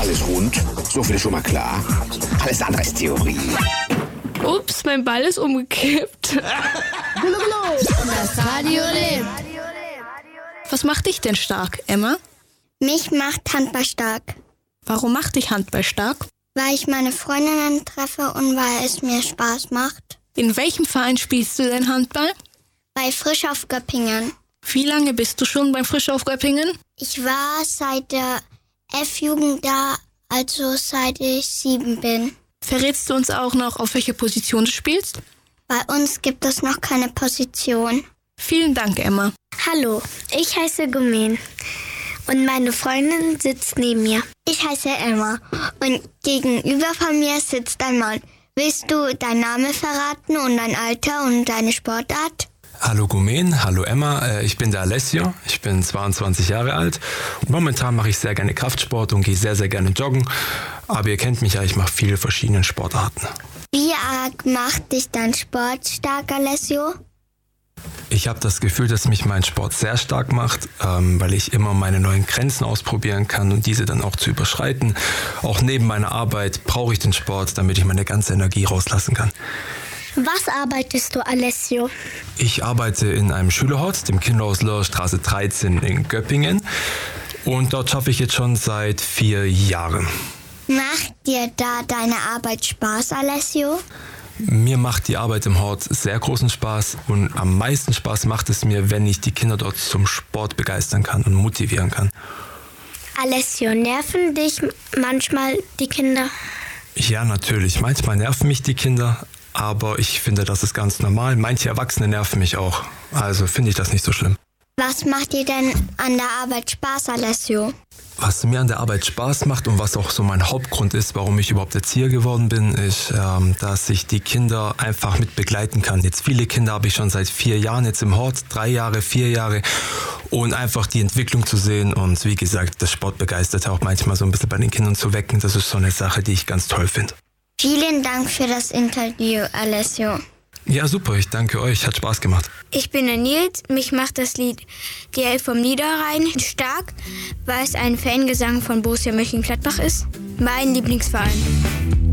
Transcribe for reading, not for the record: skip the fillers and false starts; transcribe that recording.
Alles rund, so viel schon mal klar. Alles andere ist Theorie. Ups, mein Ball ist umgekippt. Das Radio lebt. Was macht dich denn stark, Emma? Mich macht Handball stark, Warum macht dich Handball stark? weil ich meine Freundinnen treffe und weil es mir Spaß macht. In welchem Verein spielst du denn Handball? Bei Frisch auf Göppingen. Wie lange bist du schon beim Frisch auf Göppingen? Ich war seit der F-Jugend da, also seit ich 7 bin. Verrätst du uns auch noch, auf welche Position du spielst? Bei uns gibt es noch keine Position. Vielen Dank, Emma. Hallo, ich heiße Gumen und meine Freundin sitzt neben mir. Ich heiße Emma und gegenüber von mir sitzt ein Mann. Willst du deinen Namen verraten und dein Alter und deine Sportart? Hallo Gumen, hallo Emma, ich bin der Alessio, ich bin 22 Jahre alt und momentan mache ich sehr gerne Kraftsport und gehe sehr, sehr gerne joggen, aber ihr kennt mich ja, ich mache viele verschiedene Sportarten. Wie arg macht dich dein Sport stark, Alessio? Ich habe das Gefühl, dass mich mein Sport sehr stark macht, weil ich immer meine neuen Grenzen ausprobieren kann und diese dann auch zu überschreiten. Auch neben meiner Arbeit brauche ich den Sport, damit ich meine ganze Energie rauslassen kann. Was arbeitest du, Alessio? Ich arbeite in einem Schülerhort, dem Kinderhaus Lörrstraße 13 in Göppingen und dort schaffe ich jetzt schon seit 4 Jahren. Macht dir da deine Arbeit Spaß, Alessio? Mir macht die Arbeit im Hort sehr großen Spaß und am meisten Spaß macht es mir, wenn ich die Kinder dort zum Sport begeistern kann und motivieren kann. Alessio, nerven dich manchmal die Kinder? Ja, natürlich. Manchmal nerven mich die Kinder, aber ich finde, das ist ganz normal. Manche Erwachsene nerven mich auch, also finde ich das nicht so schlimm. Was macht dir denn an der Arbeit Spaß, Alessio? Was mir an der Arbeit Spaß macht und was auch so mein Hauptgrund ist, warum ich überhaupt Erzieher geworden bin, ist, dass ich die Kinder einfach mit begleiten kann. Jetzt viele Kinder habe ich schon seit 4 Jahren jetzt im Hort, 3 Jahre, 4 Jahre und einfach die Entwicklung zu sehen und wie gesagt, das Sportbegeisterte auch manchmal so ein bisschen bei den Kindern zu wecken, das ist so eine Sache, die ich ganz toll finde. Vielen Dank für das Interview, Alessio. Ja, super, ich danke euch, hat Spaß gemacht. Ich bin der Nils, mich macht das Lied Die Elf vom Niederrhein stark, weil es ein Fangesang von Borussia Mönchengladbach ist. Mein Lieblingsverein.